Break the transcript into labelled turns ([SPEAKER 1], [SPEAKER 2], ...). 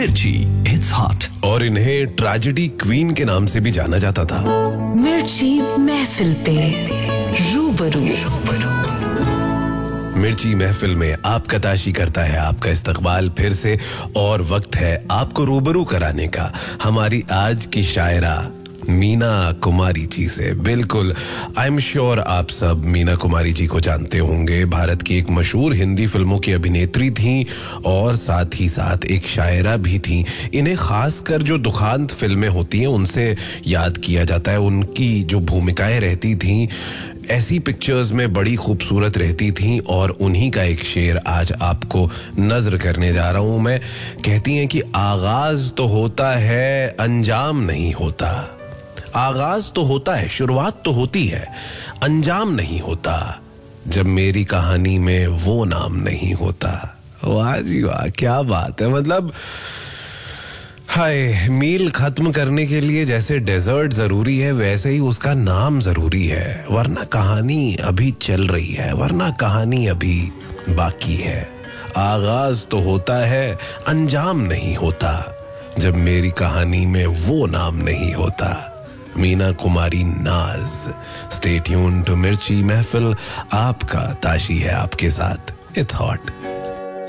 [SPEAKER 1] मिर्ची, it's hot.
[SPEAKER 2] और इन्हें ट्रेजेडी क्वीन के नाम से भी जाना जाता था।
[SPEAKER 3] मिर्ची महफिल पे रूबरू।
[SPEAKER 2] मिर्ची महफिल में आपका ताशी करता है आपका इस्तकबाल फिर से, और वक्त है आपको रूबरू कराने का हमारी आज की शायरा मीना कुमारी जी से। बिल्कुल, आई एम श्योर आप सब मीना कुमारी जी को जानते होंगे। भारत की एक मशहूर हिंदी फिल्मों की अभिनेत्री थीं और साथ ही साथ एक शायरा भी थीं। इन्हें खासकर जो दुखांत फिल्में होती हैं उनसे याद किया जाता है। उनकी जो भूमिकाएं रहती थीं ऐसी पिक्चर्स में बड़ी खूबसूरत रहती थीं, और उन्हीं का एक शेर आज आपको नज्र करने जा रहा हूं मैं। कहती हैं कि आगाज तो होता है, अंजाम नहीं होता। आगाज तो होता है, शुरुआत तो होती है, अंजाम नहीं होता जब मेरी कहानी में वो नाम नहीं होता। वाह जी वाह, क्या बात है। मतलब हाय, मील खत्म करने के लिए जैसे डेजर्ट जरूरी है वैसे ही उसका नाम जरूरी है, वरना कहानी अभी चल रही है, वरना कहानी अभी बाकी है। आगाज तो होता है, अंजाम नहीं होता जब मेरी कहानी में वो नाम नहीं होता। मीना कुमारी नाज। स्टे ट्यून्ड टू मिर्ची महफिल, आपका ताशी है आपके साथ। It's hot.